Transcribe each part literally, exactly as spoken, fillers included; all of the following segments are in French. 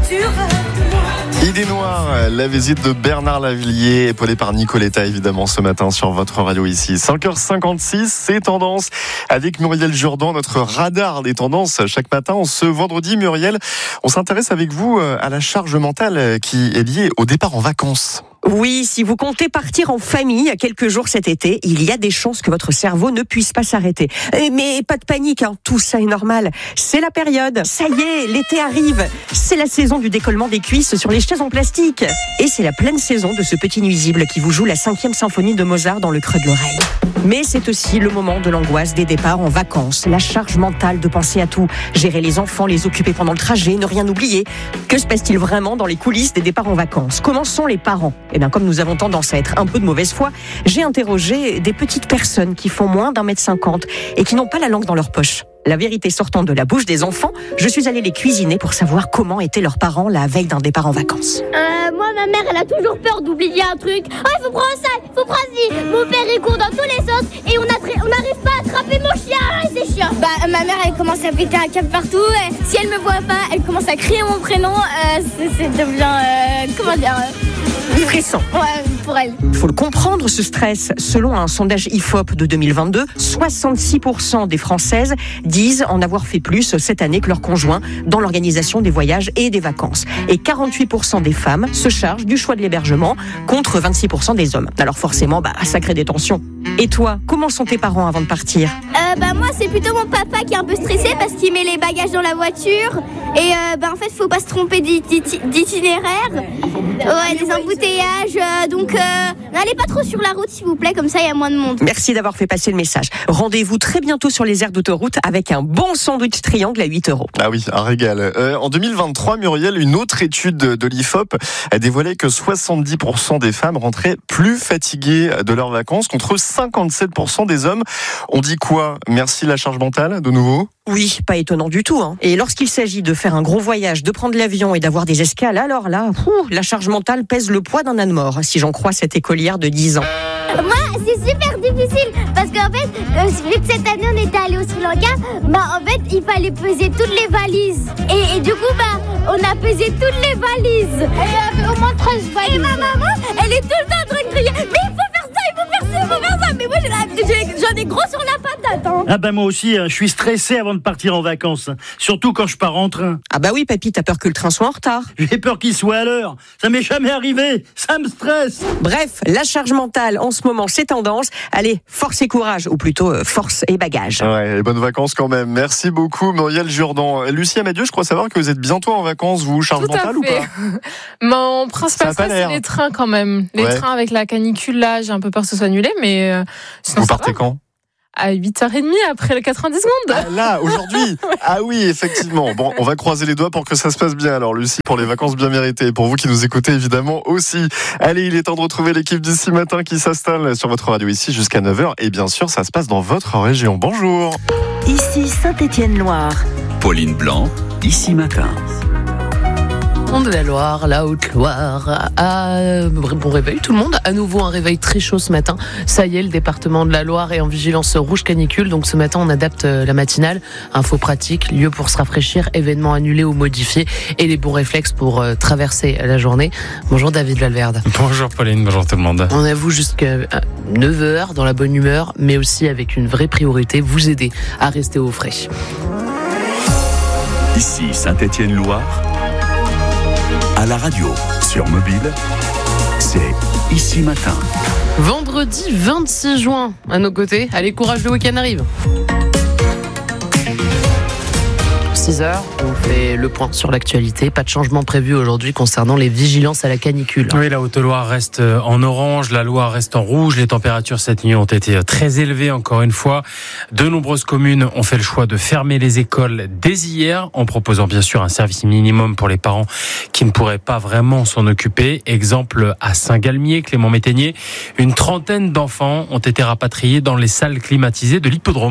Idée noire, la visite de Bernard Lavilliers, épaulé par Nicoletta évidemment ce matin sur votre radio ici. cinq heures cinquante-six, c'est Tendance avec Muriel Jourdan, notre radar des tendances chaque matin. Ce vendredi, Muriel, on s'intéresse avec vous à la charge mentale qui est liée au départ en vacances. Oui, si vous comptez partir en famille quelques jours cet été, il y a des chances que votre cerveau ne puisse pas s'arrêter. Mais pas de panique, hein, tout ça est normal. C'est la période. Ça y est, l'été arrive. C'est la saison du décollement des cuisses sur les chaises en plastique. Et c'est la pleine saison de ce petit nuisible qui vous joue la cinquième symphonie de Mozart dans le creux de l'oreille. Mais c'est aussi le moment de l'angoisse des départs en vacances, la charge mentale de penser à tout, gérer les enfants, les occuper pendant le trajet, ne rien oublier. Que se passe-t-il vraiment dans les coulisses des départs en vacances ? Comment sont les parents ? Eh bien, comme nous avons tendance à être un peu de mauvaise foi, j'ai interrogé des petites personnes qui font moins d'un mètre cinquante et qui n'ont pas la langue dans leur poche. La vérité sortant de la bouche des enfants, je suis allée les cuisiner pour savoir comment étaient leurs parents la veille d'un départ en vacances. Euh, moi, ma mère, elle a toujours peur d'oublier un truc. Oh, il faut prendre ça, il faut prendre ci. Mon père, il court dans tous les sens et on n'arrive pas à attraper mon chien. C'est chiant. Bah, ma mère, elle commence à péter un câble partout. Et si elle me voit pas, elle commence à crier mon prénom. Euh, c'est, c'est devient, euh, comment dire euh... Stressant. Ouais, pour elle. Il faut le comprendre, ce stress. Selon un sondage I F O P de deux mille vingt-deux, soixante-six pour cent des Françaises disent en avoir fait plus cette année que leur conjoint dans l'organisation des voyages et des vacances. Et quarante-huit pour cent des femmes se chargent du choix de l'hébergement contre vingt-six pour cent des hommes. Alors forcément, bah, ça crée des tensions. Et toi, comment sont tes parents avant de partir ? euh, bah, Moi, c'est plutôt mon papa qui est un peu stressé parce qu'il met les bagages dans la voiture. Et euh, bah, en fait, il ne faut pas se tromper d'itinéraire. Ouais, des embouteillages. Euh, donc, euh, n'allez pas trop sur la route, s'il vous plaît, comme ça, il y a moins de monde. Merci d'avoir fait passer le message. Rendez-vous très bientôt sur les aires d'autoroute avec un bon sandwich triangle à huit euros. Ah oui, un régal. Euh, en deux mille vingt-trois, Muriel, une autre étude de l'I F O P a dévoilé que soixante-dix pour cent des femmes rentraient plus fatiguées de leurs vacances contre cinquante-sept pour cent des hommes. On dit quoi ? Merci la charge mentale, de nouveau ? Oui, pas étonnant du tout. Hein. Et lorsqu'il s'agit de faire un gros voyage, de prendre l'avion et d'avoir des escales, alors là, ouh, la charge mentale pèse le poids d'un âne mort, si j'en crois cette écolière de dix ans. Moi, c'est super difficile parce qu'en fait, euh, vu que cette année on était allé au Sri Lanka, bah en fait, il fallait peser toutes les valises. Et, et du coup, bah, on a pesé toutes les valises. Et il y avait au moins treize valises. Et ma maman, elle est tout le temps en train de crier, mais il faut faire ça, il faut faire ça, il faut faire ça. Mais moi, j'ai la, j'ai, j'en ai gros sur la patate. Hein. Ah ben moi aussi, hein, je suis stressé avant de partir en vacances. Surtout quand je pars en train. Ah bah oui, papy, t'as peur que le train soit en retard. J'ai peur qu'il soit à l'heure. Ça m'est jamais arrivé. Ça me stresse. Bref, la charge mentale en ce moment, c'est tendance. Allez, force et courage, ou plutôt euh, force et bagage. Ouais, et bonnes vacances quand même. Merci beaucoup, Muriel Jourdan. Lucie Amadieu, je crois savoir que vous êtes bientôt en vacances, vous, charge Tout mentale ou pas ? Mon principal stress, c'est les trains quand même. Les ouais. trains avec la canicule, là, j'ai un peu peur que ce soit annulé, mais euh, sinon, vous partez va. Quand ? À huit heures trente après le quatre-vingt-dix secondes. Ah, là, aujourd'hui. Ah oui, effectivement. Bon, on va croiser les doigts pour que ça se passe bien. Alors, Lucie, pour les vacances bien méritées. Pour vous qui nous écoutez, évidemment, aussi. Allez, il est temps de retrouver l'équipe d'ici matin qui s'installe sur votre radio ici jusqu'à neuf heures. Et bien sûr, ça se passe dans votre région. Bonjour. Ici Saint-Étienne-Loire. Pauline Blanc, ici matin. De la Loire, la Haute-Loire, à... bon réveil tout le monde, à nouveau un réveil très chaud ce matin, ça y est, le département de la Loire est en vigilance rouge canicule, donc ce matin on adapte la matinale, info pratique, lieu pour se rafraîchir, événements annulés ou modifiés et les bons réflexes pour euh, traverser la journée. Bonjour David Valverde. Bonjour Pauline, bonjour tout le monde. On a vous jusqu'à neuf heures dans la bonne humeur, mais aussi avec une vraie priorité, vous aider à rester au frais. Ici Saint-Étienne-Loire. À la radio, sur mobile, c'est Ici Matin. Vendredi vingt-six juin, à nos côtés. Allez, courage, le week-end arrive. six heures, on fait le point sur l'actualité. Pas de changement prévu aujourd'hui concernant les vigilances à la canicule. Oui, la Haute-Loire reste en orange, la Loire reste en rouge. Les températures cette nuit ont été très élevées encore une fois. De nombreuses communes ont fait le choix de fermer les écoles dès hier, en proposant bien sûr un service minimum pour les parents qui ne pourraient pas vraiment s'en occuper. Exemple à Saint-Galmier, Clément-Métainier, une trentaine d'enfants ont été rapatriés dans les salles climatisées de l'hippodrome.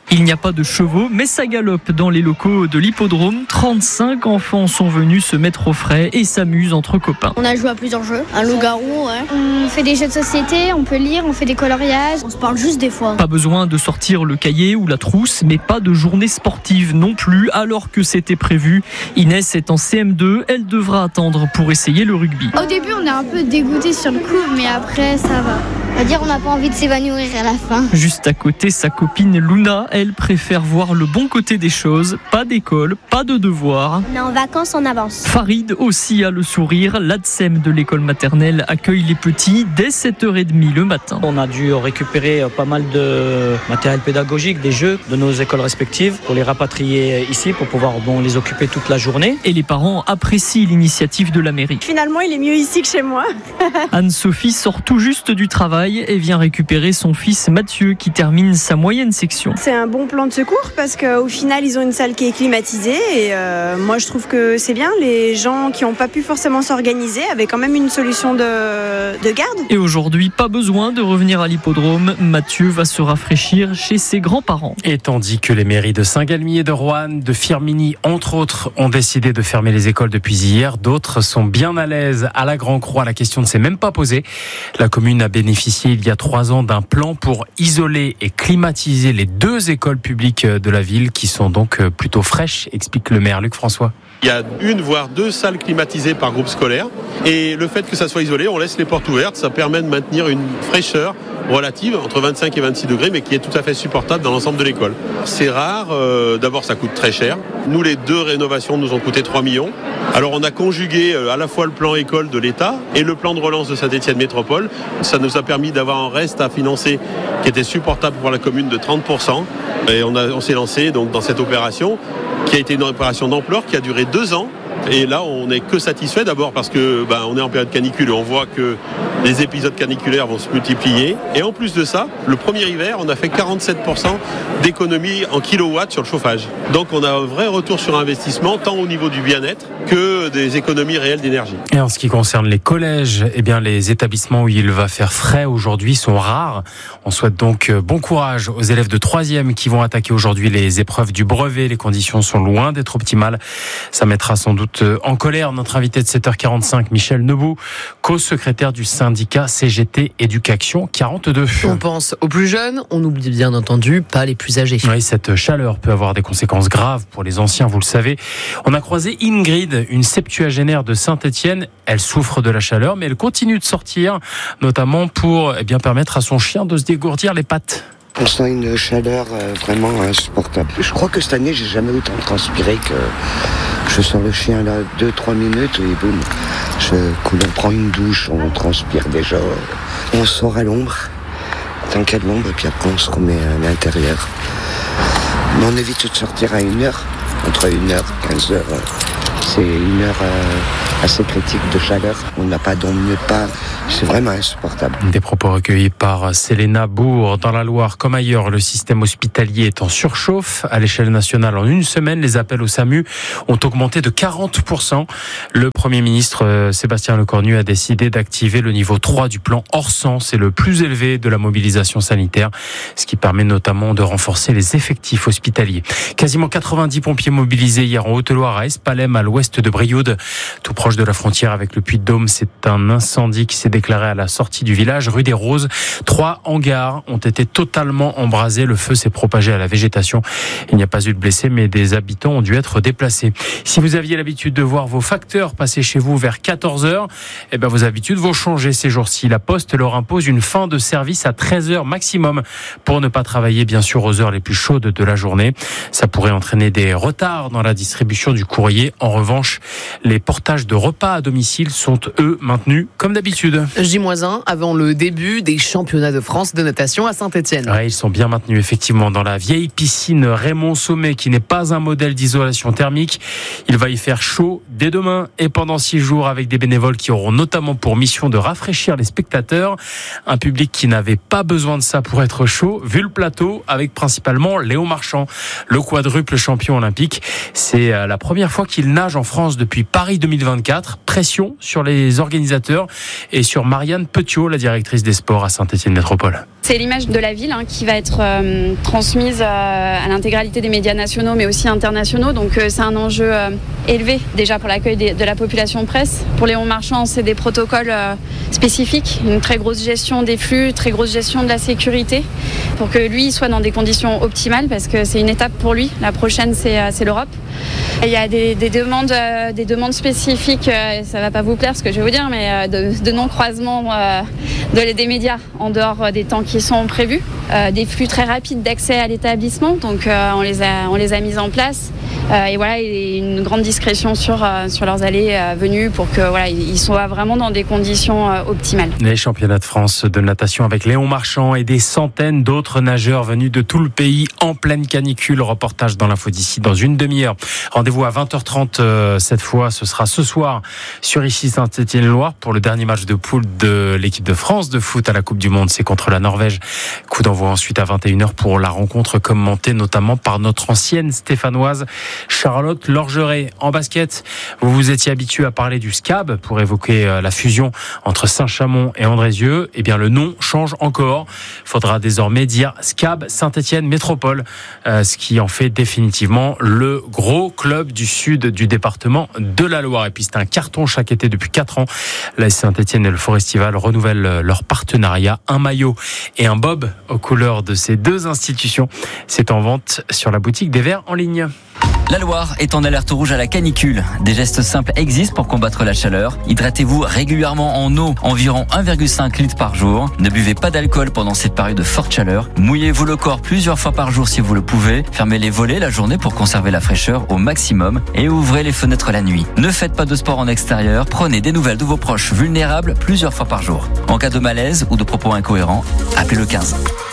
Il n'y a pas de chevaux, mais ça galope dans les locaux de l'hippodrome. trente-cinq enfants sont venus se mettre au frais et s'amusent entre copains. On a joué à plusieurs jeux. Un loup-garou, ouais. On fait des jeux de société, on peut lire, on fait des coloriages. On se parle juste des fois. Pas besoin de sortir le cahier ou la trousse, mais pas de journée sportive non plus, alors que c'était prévu. Inès est en C M deux, elle devra attendre pour essayer le rugby. Au début, on est un peu dégoûté sur le coup, mais après, ça va. On va dire, on n'a pas envie de s'évanouir à la fin. Juste à côté, sa copine Luna, elle préfère voir le bon côté des choses. Pas d'école, pas de devoirs. On est en vacances en avance. Farid aussi a le sourire. L'A D S E M de l'école maternelle accueille les petits dès sept heures trente le matin. On a dû récupérer pas mal de matériel pédagogique, des jeux de nos écoles respectives pour les rapatrier ici pour pouvoir bon, les occuper toute la journée. Et les parents apprécient l'initiative de la mairie. Finalement, il est mieux ici que chez moi. Anne-Sophie sort tout juste du travail et vient récupérer son fils Mathieu qui termine sa moyenne section. C'est un bon plan de secours parce qu'au final ils ont une salle qui est climatisée et euh, moi je trouve que c'est bien. Les gens qui n'ont pas pu forcément s'organiser avaient quand même une solution de, de garde. Et aujourd'hui, pas besoin de revenir à l'hippodrome. Mathieu va se rafraîchir chez ses grands-parents. Et tandis que les mairies de Saint-Galmier, de Roanne, de Firminy, entre autres, ont décidé de fermer les écoles depuis hier, d'autres sont bien à l'aise. À la Grand-Croix, la question ne s'est même pas posée. La commune a bénéficié il y a trois ans d'un plan pour isoler et climatiser les deux écoles publiques de la ville qui sont donc plutôt fraîches, explique le maire Luc François. Il y a une voire deux salles climatisées par groupe scolaire et le fait que ça soit isolé, on laisse les portes ouvertes, ça permet de maintenir une fraîcheur relative entre vingt-cinq et vingt-six degrés mais qui est tout à fait supportable dans l'ensemble de l'école. C'est rare, euh, d'abord ça coûte très cher. Nous les deux rénovations nous ont coûté trois millions. Alors on a conjugué à la fois le plan école de l'État et le plan de relance de Saint-Étienne Métropole. Ça nous a permis d'avoir un reste à financer qui était supportable pour la commune de trente pour cent. Et on, a, on s'est lancé donc dans cette opération qui a été une opération d'ampleur qui a duré deux ans. Et là, on n'est que satisfait d'abord parce que ben, on est en période canicule et on voit que les épisodes caniculaires vont se multiplier. Et en plus de ça, le premier hiver, on a fait quarante-sept pour cent d'économie en kilowatts sur le chauffage. Donc on a un vrai retour sur investissement, tant au niveau du bien-être que des économies réelles d'énergie. Et en ce qui concerne les collèges, eh bien les établissements où il va faire frais aujourd'hui sont rares. On souhaite donc bon courage aux élèves de troisième qui vont attaquer aujourd'hui les épreuves du brevet. Les conditions sont loin d'être optimales. Ça mettra sans doute en colère notre invité de sept heures quarante-cinq, Michel Nebout, co-secrétaire du syndicat C G T Éducation quarante-deux. On pense aux plus jeunes, on oublie bien entendu pas les plus âgés. Oui, cette chaleur peut avoir des conséquences graves pour les anciens, vous le savez. On a croisé Ingrid, une septuagénaire de Saint-Étienne. Elle souffre de la chaleur, mais elle continue de sortir, notamment pour eh bien, permettre à son chien de se dégourdir les pattes. On sent une chaleur vraiment insupportable. Je crois que cette année, j'ai jamais autant transpiré que je sors le chien là deux trois minutes et boum, je coule, on prend une douche, on transpire déjà. On sort à l'ombre, tant qu'il y a de l'ombre, et puis après on se remet à l'intérieur. Mais on évite de sortir à une heure, entre une heure et quinze heures. C'est une heure euh, assez critique de chaleur. On n'a pas d'ombre nulle part. C'est vraiment insupportable. Des propos recueillis par Célena Bourg. Dans la Loire, comme ailleurs, le système hospitalier est en surchauffe. À l'échelle nationale, en une semaine, les appels au SAMU ont augmenté de quarante pour cent. Le Premier ministre Sébastien Lecornu a décidé d'activer le niveau trois du plan Orsan. C'est le plus élevé de la mobilisation sanitaire, ce qui permet notamment de renforcer les effectifs hospitaliers. Quasiment quatre-vingt-dix pompiers mobilisés hier en Haute-Loire, à Espalem, à l'ouest de Brioude, tout proche de la frontière avec le Puy-de-Dôme. C'est un incendie qui s'est déclaré à la sortie du village, rue des Roses. Trois hangars ont été totalement embrasés. Le feu s'est propagé à la végétation. Il n'y a pas eu de blessés, mais des habitants ont dû être déplacés. Si vous aviez l'habitude de voir vos facteurs passer chez vous vers quatorze heures, eh ben vos habitudes vont changer ces jours-ci. La Poste leur impose une fin de service à treize heures maximum pour ne pas travailler, bien sûr, aux heures les plus chaudes de la journée. Ça pourrait entraîner des retards dans la distribution du courrier. En revanche, les portages de repas à domicile sont, eux, maintenus comme d'habitude. J moins un avant le début des championnats de France de natation à Saint-Étienne. Ouais, ils sont bien maintenus, effectivement, dans la vieille piscine Raymond Sommet, qui n'est pas un modèle d'isolation thermique. Il va y faire chaud dès demain et pendant six jours, avec des bénévoles qui auront notamment pour mission de rafraîchir les spectateurs. Un public qui n'avait pas besoin de ça pour être chaud, vu le plateau, avec principalement Léon Marchand, le quadruple champion olympique. C'est la première fois qu'il nage en France depuis Paris deux mille vingt-quatre. pression sur les organisateurs et sur Marianne Petiot, la directrice des sports à Saint-Étienne Métropole. C'est l'image de la ville hein, qui va être euh, transmise euh, à l'intégralité des médias nationaux mais aussi internationaux. Donc euh, c'est un enjeu euh, élevé déjà pour l'accueil des, de la population presse. Pour Léon Marchand, c'est des protocoles euh, spécifiques, une très grosse gestion des flux, très grosse gestion de la sécurité pour que lui soit dans des conditions optimales parce que c'est une étape pour lui. La prochaine, c'est, euh, c'est l'Europe. Il y a des, des, demandes, euh, des demandes spécifiques, euh, ça ne va pas vous plaire ce que je vais vous dire, mais euh, de, de non-croisement euh, de, des médias en dehors euh, des temps qui sont prévus. Euh, des flux très rapides d'accès à l'établissement, donc euh, on, les a, on les a mis en place. Euh, et voilà, et une grande discrétion sur, euh, sur leurs allées euh, venues pour que voilà, ils soient vraiment dans des conditions euh, optimales. Les championnats de France de natation avec Léon Marchand et des centaines d'autres nageurs venus de tout le pays en pleine canicule. Reportage dans l'info d'ici dans une demi-heure. Rendez-vous à vingt heures trente euh, cette fois. Ce sera ce soir sur ici Saint-Étienne-Loire pour le dernier match de poule de l'équipe de France de foot à la Coupe du Monde. C'est contre la Norvège. Coup d'envoi ensuite à vingt et une heures pour la rencontre commentée notamment par notre ancienne stéphanoise Charlotte Lorgeret. En basket, vous vous étiez habitué à parler du S C A B pour évoquer la fusion entre Saint-Chamond et Andrézieux. Eh bien, le nom change encore. Il faudra désormais dire S C A B Saint-Étienne Métropole, euh, ce qui en fait définitivement le gros club du sud du département de la Loire. Et puis, c'est un carton chaque été depuis quatre ans. La Saint-Étienne et le Forestival renouvellent leur partenariat. Un maillot et un bob aux couleurs de ces deux institutions. C'est en vente sur la boutique des Verts en ligne. La Loire est en alerte rouge à la canicule. Des gestes simples existent pour combattre la chaleur. Hydratez-vous régulièrement en eau, environ un virgule cinq litres par jour. Ne buvez pas d'alcool pendant cette période de forte chaleur. Mouillez-vous le corps plusieurs fois par jour si vous le pouvez. Fermez les volets la journée pour conserver la fraîcheur au maximum et ouvrez les fenêtres la nuit. Ne faites pas de sport en extérieur. Prenez des nouvelles de vos proches vulnérables plusieurs fois par jour. En cas de malaise ou de propos incohérents, appelez le quinze.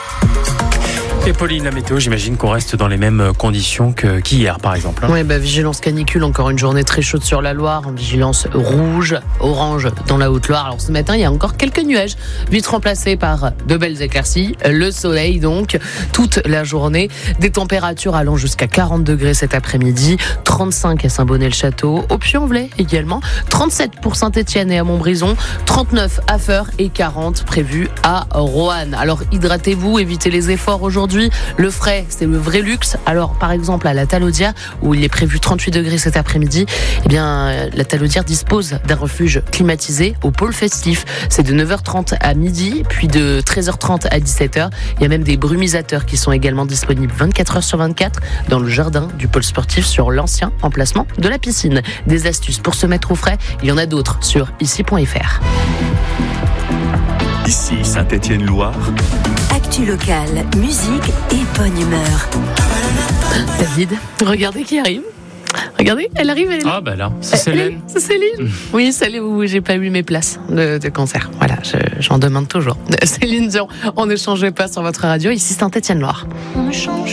Et Pauline, la météo, j'imagine qu'on reste dans les mêmes conditions que, qu'hier, par exemple. Oui, bah, vigilance canicule, encore une journée très chaude sur la Loire, en vigilance rouge, orange dans la Haute-Loire. Alors ce matin, il y a encore quelques nuages, vite remplacés par de belles éclaircies. Le soleil, donc, toute la journée. Des températures allant jusqu'à quarante degrés cet après-midi, trente-cinq à Saint-Bonnet-le-Château, au Puy-en-Velay également, trente-sept pour Saint-Étienne et à Montbrison, trente-neuf à Feurs et quarante prévus à Roanne. Alors hydratez-vous, évitez les efforts aujourd'hui. Le frais, c'est le vrai luxe. Alors, par exemple, à la Talaudière, où il est prévu trente-huit degrés cet après-midi, eh bien, la Talaudière dispose d'un refuge climatisé au pôle festif. C'est de neuf heures trente à midi, puis de treize heures trente à dix-sept heures. Il y a même des brumisateurs qui sont également disponibles vingt-quatre heures sur vingt-quatre dans le jardin du pôle sportif sur l'ancien emplacement de la piscine. Des astuces pour se mettre au frais, il y en a d'autres sur ici point f r. Ici Saint-Étienne-Loire. Actu locale, musique et bonne humeur. David, regardez qui arrive. Regardez, elle arrive, elle est là. Ah bah là, c'est Céline. C'est Céline. Oui, salut, où j'ai pas eu mes places de, de concert. Voilà, je, j'en demande toujours. Céline Dion, on ne change pas sur votre radio. Ici Saint-Étienne-Loire. On ne change